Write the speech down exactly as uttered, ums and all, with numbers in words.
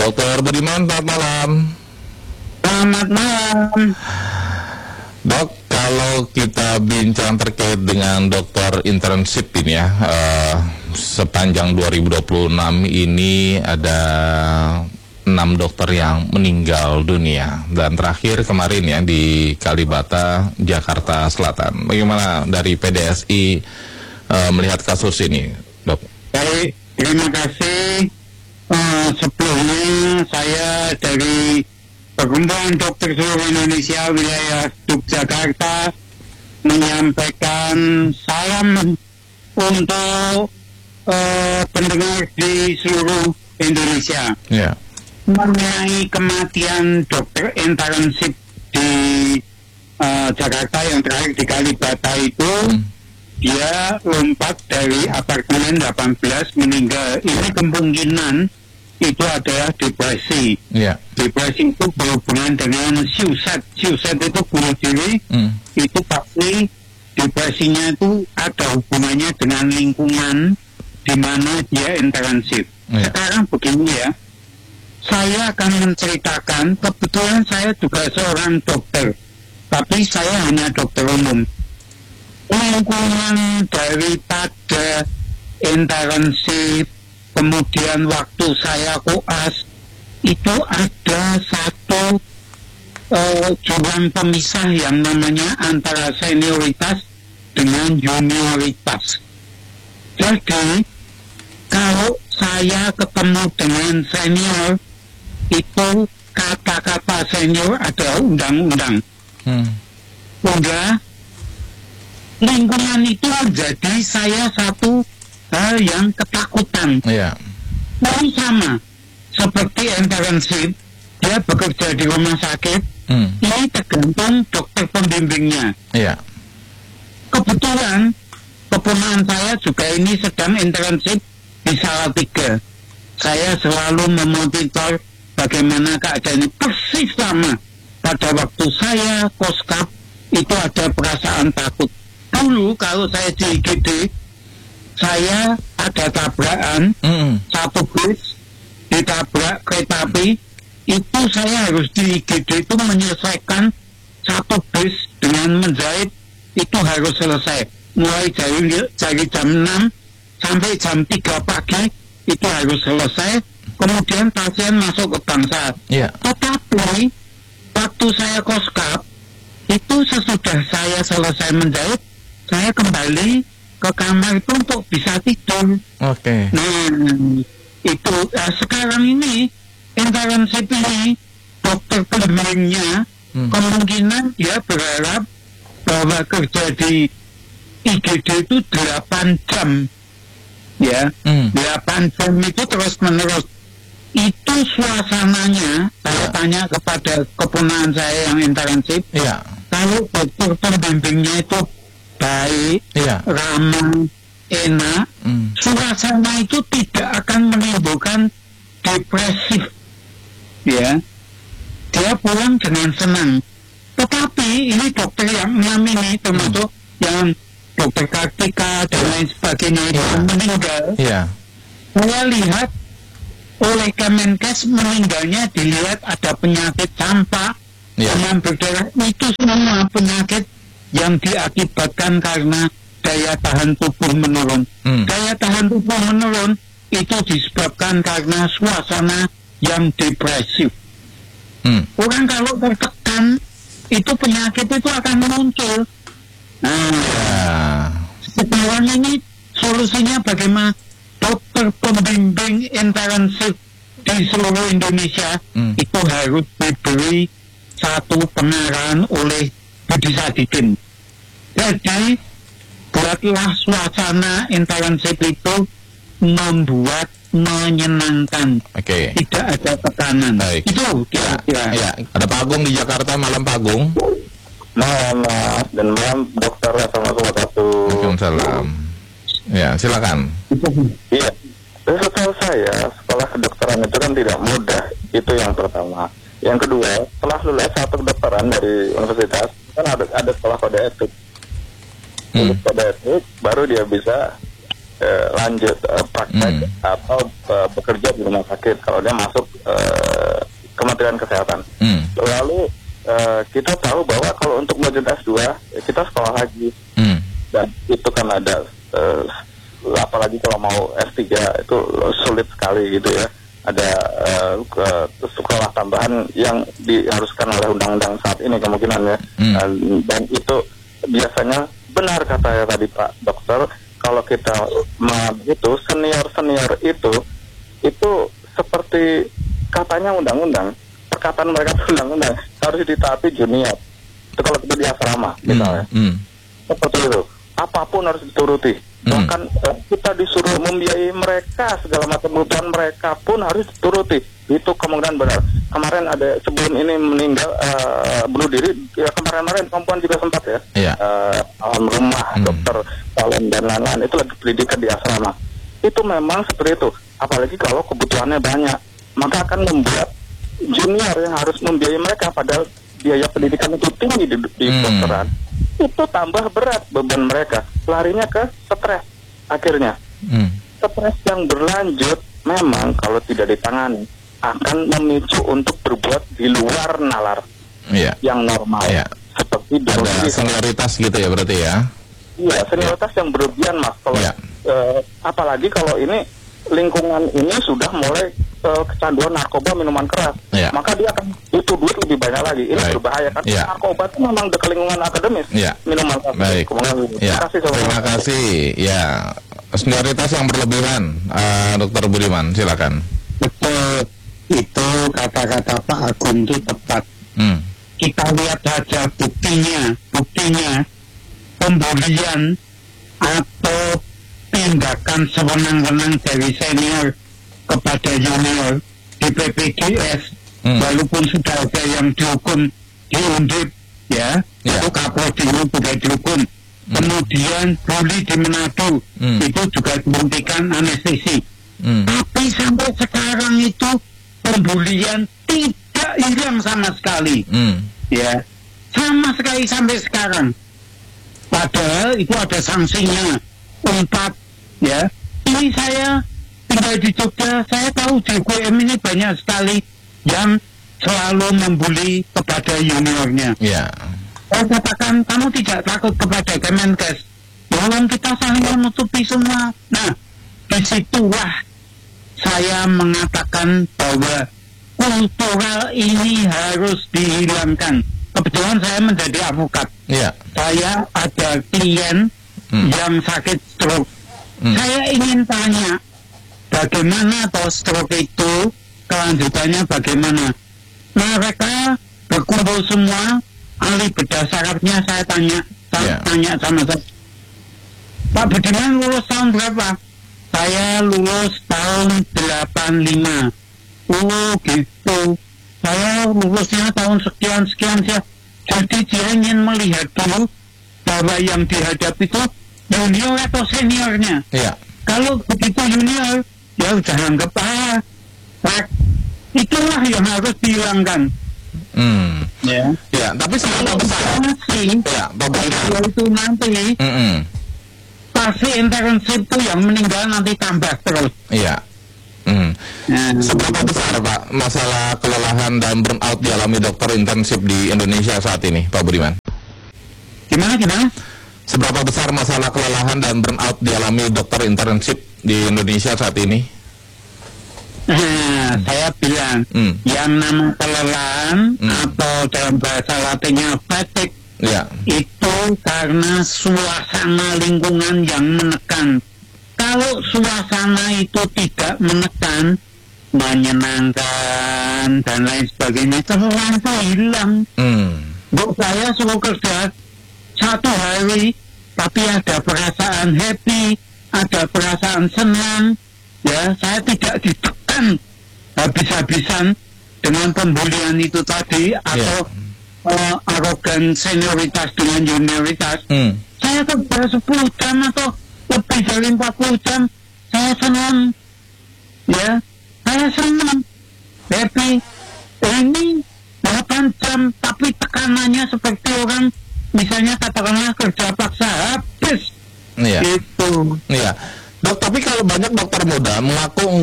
dokter Budiman, selamat malam. Selamat malam. Dok, kalau kita bincang terkait dengan dokter internship ini ya, uh, sepanjang dua ribu dua puluh enam ini ada enam dokter yang meninggal dunia. Dan terakhir kemarin ya di Kalibata, Jakarta Selatan. Bagaimana dari P D S I uh, melihat kasus ini, Dok? Baik, terima kasih. Uh, sebelumnya saya dari Perkumpulan Dokter Seluruh Indonesia wilayah Yogyakarta menyampaikan salam untuk uh, pendengar di seluruh Indonesia. Yeah. Mengenai kematian dokter internship di uh, Jakarta yang terakhir di Kalibata itu, hmm. dia lompat dari apartemen delapan belas meninggal. Ini kemungkinan itu adalah depresi. Yeah. Depresi itu berhubungan dengan suicide. Suicide itu bunuh diri. Hmm. Itu pasti depresinya itu ada hubungannya dengan lingkungan di mana dia internship. Yeah. Sekarang begini ya, saya akan menceritakan, kebetulan saya juga seorang dokter, tapi saya hanya dokter umum. Lingkungan daripada internship, kemudian waktu saya koas, itu ada satu uh, jurang pemisah yang namanya antara senioritas dengan junioritas. Jadi, kalau saya ketemu dengan senior, itu kata-kata senior adalah undang-undang. Hmm. Udah, lingkungan itu jadi saya satu hal yang ketakutan. Yeah. Nah, sama seperti internship, dia bekerja di rumah sakit, hmm. ini tergantung dokter pembimbingnya. Yeah. Kebetulan keponakan saya juga ini sedang internship di Salatiga. Saya selalu memonitor bagaimana keadaannya, persis sama. Pada waktu saya koskap itu ada perasaan takut. Dulu kalau saya di I G D, saya ada tabrakan, mm. satu bis ditabrak kereta api, itu saya harus di I G D itu menyelesaikan satu bis dengan menjahit, itu harus selesai. Mulai dari, dari jam enam sampai jam tiga pagi itu harus selesai. Kemudian pasien masuk ke bangsal. Yeah. Tetapi waktu saya koskap, itu sesudah saya selesai menjahit, saya kembali ke kamar itu untuk bisa tidur. Oke. Okay. Nah, itu nah, sekarang ini internship ini dokter pembimbingnya hmm. kemungkinan dia berharap bahwa kerja di I G D itu delapan jam, ya, hmm. delapan jam itu terus menerus. Itu suasananya, saya yeah. tanya kepada keponakan saya yang internship, yeah. kalau dokter pembimbingnya itu baik, yeah. ramah, enak, mm. suasana itu tidak akan menimbulkan depresif, ya. Dia pulang dengan senang. Tetapi ini dokter yang enam ini, termasuk mm. yang dokter Kartika dan lain sebagainya itu yeah. meninggal. Yeah. Saya lihat oleh Kemenkes meninggalnya dilihat ada penyakit campak, yeah. demam berdarah, itu semua penyakit yang diakibatkan karena daya tahan tubuh menurun. Hmm. Daya tahan tubuh menurun itu disebabkan karena suasana yang depresif. Hmm. Orang kalau tertekan, itu penyakit itu akan muncul. Nah, yeah. sekarang ini solusinya bagaimana? Dokter pembimbing internship di seluruh Indonesia hmm. itu harus diberi satu pengarahan oleh Budi Sadikin. Jadi buatlah suasana internship itu membuat menyenangkan, okay. tidak ada tekanan. Baik. Itu kira-kira. Ya, ya. Ada Pak Agung di Jakarta, malam Pak Agung. Malam Mas, dan malam dokter. Assalamualaikum warahmatullahi wabarakatuh. Waalaikumsalam. Ya, silakan. Iya, setahu saya sekolah kedokteran itu kan tidak mudah, itu yang pertama. Yang kedua, setelah lulus satu kedokteran dari universitas, kan ada, ada sekolah kode etik. Lulus hmm. kode etik, baru dia bisa eh, lanjut eh, praktek Hmm. atau eh, bekerja di rumah sakit kalau dia masuk eh, Kementerian Kesehatan. Hmm. Lalu eh, kita tahu bahwa kalau untuk melanjut S dua ya kita sekolah lagi, Hmm. dan itu kan ada eh, apalagi kalau mau S tiga itu sulit sekali gitu ya. Ada uh, ke, sekolah tambahan yang diharuskan oleh undang-undang saat ini kemungkinan ya. Hmm. dan, dan itu biasanya benar kata ya tadi Pak Dokter, kalau kita begitu senior-senior itu itu seperti katanya undang-undang, perkataan mereka itu undang-undang harus ditaati junior. Itu kalau kita di asrama misalnya. Hmm. Seperti itu, apapun harus dituruti. Hmm. Bahkan eh, kita disuruh membiayai mereka, segala macam kebutuhan mereka pun harus dituruti. Itu kemungkinan benar. Kemarin ada sebelum ini meninggal uh, bunuh diri, ya kemarin-kemarin perempuan juga sempat ya. Iya. Uh, almarhumah Hmm. dokter Valen dan lain-lain itu lagi pendidikan di asrama. Itu memang seperti itu. Apalagi kalau kebutuhannya banyak, maka akan membuat junior yang harus membiayai mereka, padahal biaya pendidikan itu tinggi di, di Hmm. dokteran. Itu tambah berat beban mereka, larinya ke stres akhirnya. Hmm. Stres yang berlanjut memang kalau tidak ditangani akan memicu untuk berbuat di luar nalar Iya. yang normal. Iya. Seperti bunuh Ada diri. senioritas gitu ya berarti ya. Iya, senioritas yang berlebihan mas. Kalau Iya. eh, apalagi kalau ini lingkungan ini sudah mulai eh, kecanduan narkoba, minuman keras, Iya. maka dia akan butuh duit lebih banyak lagi. Ini Baik. berbahaya kan? Iya. Narkoba itu memang dekat lingkungan akademis. Iya. Minuman keras. Baik. Kemudian, Ya. Terima kasih. Saudara. Terima kasih. Ya. Senioritas yang berlebihan, uh, Dokter Budiman, silakan. Betul, itu kata-kata Pak Agung itu tepat. Hmm. Kita lihat saja buktinya, buktinya pembulian atau tindakan sewenang-wenang dari senior kepada junior di P P D S, Hmm. walaupun sudah ada yang dihukum di Undip, ya, Ya. itu Kapolri sudah dihukum. Kemudian bully di Manado, Hmm. itu juga dihentikan anestesi. Hmm. Tapi sampai sekarang itu pembulian tidak hilang sama sekali, Hmm. ya, sama sekali sampai sekarang. Padahal itu ada sanksinya, empat, ya. Ini saya tinggal di Jogja, saya tahu di U G M ini banyak sekali yang selalu membuli kepada juniornya. Ya. Saya katakan, kamu tidak takut kepada Kemenkes, tolong kita saling menutupi semua. Nah, disitulah saya mengatakan bahwa kultural ini harus dihilangkan. Kebetulan saya menjadi advokat. Ya. Saya ada klien Hmm. yang sakit stroke. Hmm. Saya ingin tanya, bagaimana atau stroke itu, kelanjutannya bagaimana? Mereka berkumpul semua, ahli bedah sarafnya saya tanya, saya Ya. tanya sama saya, Pak Budiman lulus tahun berapa? Saya lulus tahun delapan lima. Oh gitu. Saya lulusnya tahun sekian-sekian ya. Jadi dia ingin melihat dulu bahwa yang dihadapi itu junior atau seniornya. Ya. Kalau begitu junior, ya udah anggap ah, ah, itulah yang harus dihilangkan. Hmm. Ya. Ya, tapi seberapa besar? Masih, Ya, Pak Budiman. kalau itu nanti Hmm. pasti internship itu yang meninggal nanti tambah terus. Iya. Hmm. Nah, Seberapa besar Pak masalah kelelahan dan burnout dialami dokter intensif di Indonesia saat ini, Pak Budiman? gimana gimana? Seberapa besar masalah kelelahan dan burnout dialami dokter intensif di Indonesia saat ini? Nah, saya bilang Hmm. yang nama kelelahan Hmm. atau dalam bahasa Latinnya fatigue Ya. itu karena suasana lingkungan yang menekan. Kalau suasana itu tidak menekan, menyenangkan dan lain sebagainya, kelelahan itu hilang. Hmm. Bu, saya suruh kerja satu hari, tapi ada perasaan happy, ada perasaan senang, ya, saya tidak ditekan habis-habisan dengan pembulian itu tadi, atau uh, arogan senioritas dengan junioritas. Hmm. Saya kerja sepuluh jam atau lebih dari empat puluh jam, saya senang, ya, saya senang, happy.